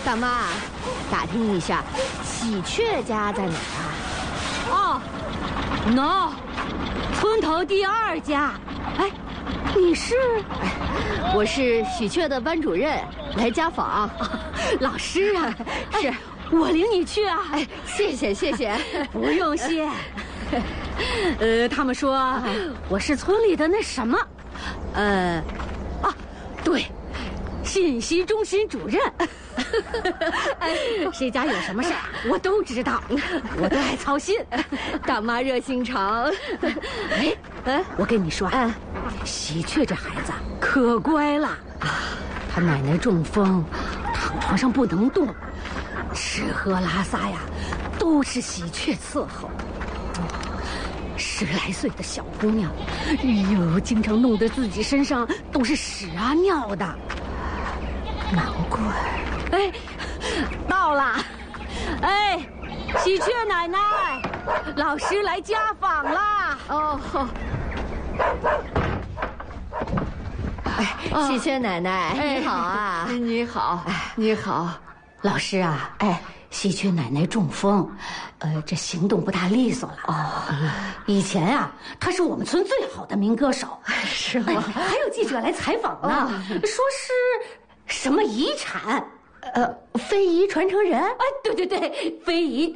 大妈，打听一下，喜鹊家在哪儿啊？ 哦，村头第2家。哎，你是？ 我是喜鹊的班主任，来家访。 老师啊， 是。 我领你去啊！ 哎，谢谢。 不用谢。他们说我是村里的那什么，对，信息中心主任。谁家有什么事儿，我都知道，我都爱操心。 大妈热心肠。 我跟你说，喜鹊这孩子可乖了啊，他奶奶中风，躺床上不能动。吃喝拉撒呀，都是喜鹊伺候。10来岁的小姑娘，经常弄得自己身上都是屎啊尿的。难怪。到了。喜鹊奶奶，老师来家访啦。 喜鹊奶奶，你好啊！ 你好。 老师啊，喜鹊奶奶中风，这行动不大利索了。以前啊，她是我们村最好的民歌手， 是吗？ 还有记者来采访呢，说是什么遗产， 非遗传承人。 对，非遗。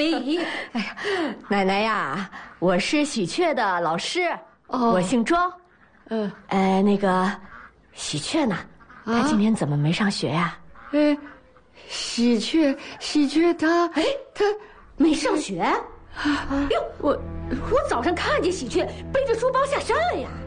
奶奶呀，我是喜鹊的老师，我姓庄。那个喜鹊呢？他今天怎么没上学呀？ 喜鹊他没上学？哟，我早上看见喜鹊背着书包下山了呀。